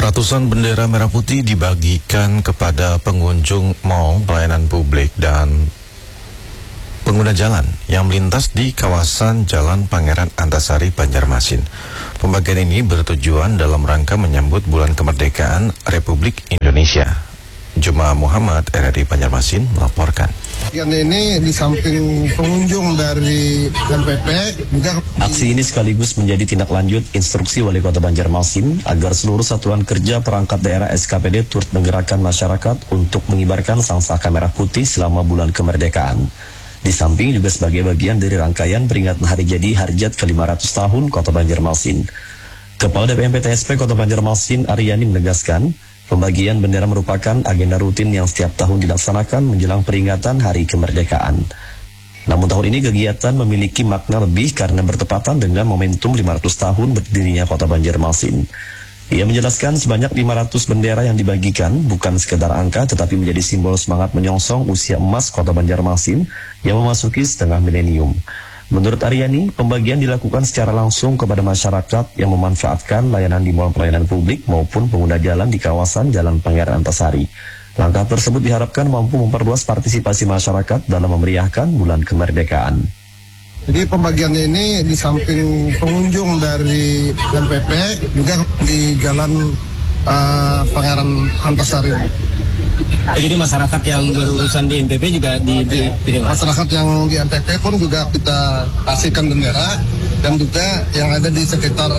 Ratusan bendera merah putih dibagikan kepada pengunjung mal, pelayanan publik, dan pengguna jalan yang melintas di kawasan Jalan Pangeran Antasari, Banjarmasin. Pembagian ini bertujuan dalam rangka menyambut Bulan Kemerdekaan Republik Indonesia. Juma Muhammad, RRI Banjarmasin, melaporkan. Yang ini di samping pengunjung dari NPP juga. Aksi ini sekaligus menjadi tindak lanjut instruksi Wali Kota Banjarmasin agar seluruh satuan kerja perangkat daerah SKPD turut menggerakkan masyarakat untuk mengibarkan sangsaka merah putih selama Bulan Kemerdekaan. Di samping juga sebagai bagian dari rangkaian peringatan hari jadi Harjat ke-500 tahun Kota Banjarmasin. Kepala DPMPTSP Kota Banjarmasin, Aryani, menegaskan pembagian bendera merupakan agenda rutin yang setiap tahun dilaksanakan menjelang peringatan Hari Kemerdekaan. Namun tahun ini kegiatan memiliki makna lebih karena bertepatan dengan momentum 500 tahun berdirinya Kota Banjarmasin. Ia menjelaskan sebanyak 500 bendera yang dibagikan bukan sekedar angka tetapi menjadi simbol semangat menyongsong usia emas Kota Banjarmasin yang memasuki setengah milenium. Menurut Aryani, pembagian dilakukan secara langsung kepada masyarakat yang memanfaatkan layanan di mal pelayanan publik maupun pengguna jalan di kawasan Jalan Pangeran Antasari. Langkah tersebut diharapkan mampu memperluas partisipasi masyarakat dalam memeriahkan Bulan Kemerdekaan. Jadi pembagiannya ini di samping pengunjung dari NPP juga di Jalan Pangeran Antasari. Jadi masyarakat yang berurusan di NPP juga masyarakat yang di NPP pun juga kita kasihkan bendera, dan juga yang ada di sekitar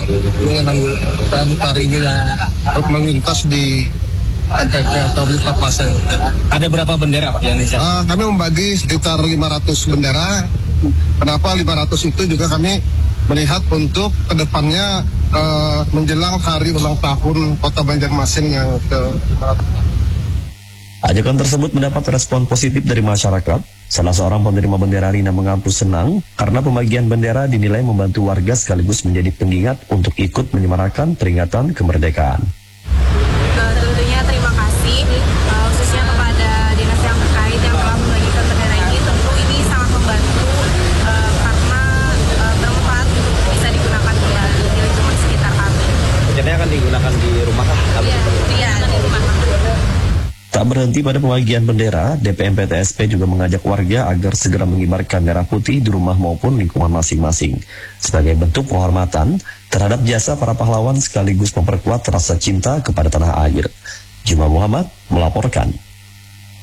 dan hari ini untuk melintas di NPP atau di Pasir. Ada berapa bendera Pak yang kami membagi sekitar 500 bendera. Kenapa 500 itu juga kami melihat untuk kedepannya menjelang hari ulang tahun Kota Banjarmasin yang ke-500. Ajakan tersebut mendapat respon positif dari masyarakat. Salah seorang penerima bendera Rina mengaku senang karena pembagian bendera dinilai membantu warga sekaligus menjadi pengingat untuk ikut menyemarakan peringatan kemerdekaan. Tentunya terima kasih khususnya kepada dinas yang terkait yang telah membagikan bendera ini. Tentu ini sangat membantu karena bermanfaat bisa digunakan di lingkungan sekitar kami. Jadi akan digunakan di rumah kah? Iya, di rumah. Tak berhenti pada pembagian bendera, DPMPTSP juga mengajak warga agar segera mengibarkan merah putih di rumah maupun lingkungan masing-masing sebagai bentuk penghormatan terhadap jasa para pahlawan sekaligus memperkuat rasa cinta kepada tanah air. Juma Muhammad melaporkan.